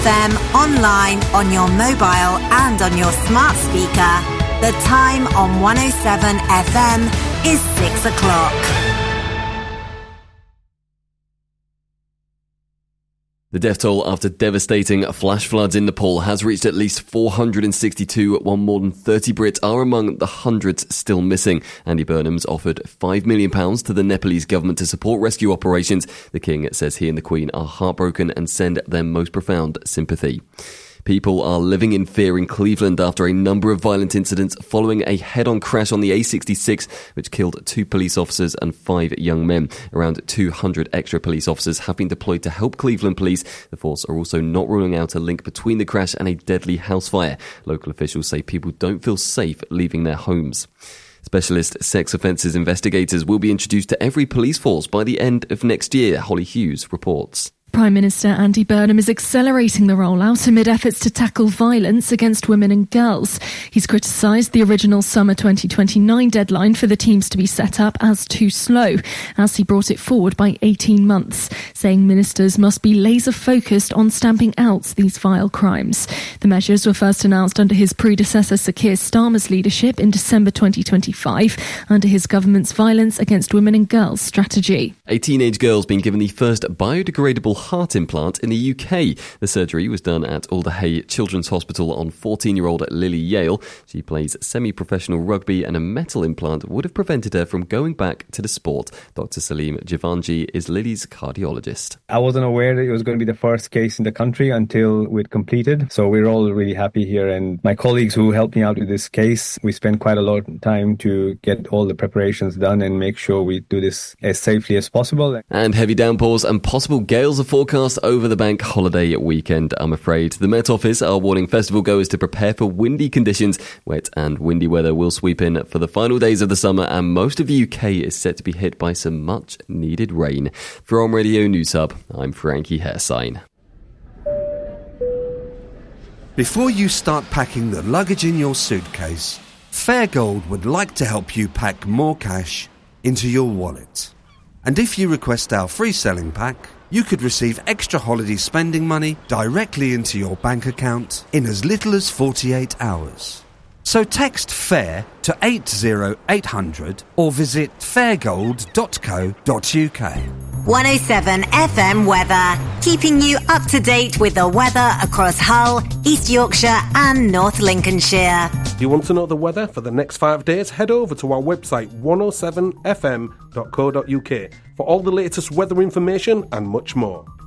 FM, online, on your mobile and on your smart speaker. The time on 107 FM is 6 o'clock. The death toll after devastating flash floods in Nepal has reached at least 462, while more than 30 Brits are among the hundreds still missing. Andy Burnham's offered £5 million to the Nepalese government to support rescue operations. The King says he and the Queen are heartbroken and send their most profound sympathy. People are living in fear in Cleveland after a number of violent incidents following a head-on crash on the A66, which killed 2 police officers and 5 young men. Around 200 extra police officers have been deployed to help Cleveland police. The force are also not ruling out a link between the crash and a deadly house fire. Local officials say people don't feel safe leaving their homes. Specialist sex offences investigators will be introduced to every police force by the end of next year, Holly Hughes reports. Prime Minister Andy Burnham is accelerating the rollout amid efforts to tackle violence against women and girls. He's criticised the original summer 2029 deadline for the teams to be set up as too slow, as he brought it forward by 18 months, saying ministers must be laser-focused on stamping out these vile crimes. The measures were first announced under his predecessor Sir Keir Starmer's leadership in December 2025, under his government's Violence Against Women and Girls strategy. A teenage girl's been given the first biodegradable heart implant in the UK. The surgery was done at Alder Children's Hospital on 14-year-old Lily Yale. She plays semi-professional rugby and a metal implant would have prevented her from going back to the sport. Dr. Salim Javanji is Lily's cardiologist. I wasn't aware that it was going to be the first case in the country until we'd completed. So we're all really happy here. And my colleagues who helped me out with this case, we spent quite a lot of time to get all the preparations done and make sure we do this as safely as possible. And heavy downpours and possible gales of forecast over the bank holiday weekend, I'm afraid. The Met Office are warning festival goers to prepare for windy conditions. Wet and windy weather will sweep in for the final days of the summer, and most of the UK is set to be hit by some much needed rain. From Radio News Hub, I'm Frankie Hairsign. Before you start packing the luggage in your suitcase, Fairgold would like to help you pack more cash into your wallet. And if you request our free selling pack, you could receive extra holiday spending money directly into your bank account in as little as 48 hours. So text FAIR to 80800 or visit fairgold.co.uk. 107 FM weather, keeping you up to date with the weather across Hull, East Yorkshire and North Lincolnshire. Do you want to know the weather for the next 5 days? Head over to our website 107fm.co.uk for all the latest weather information and much more.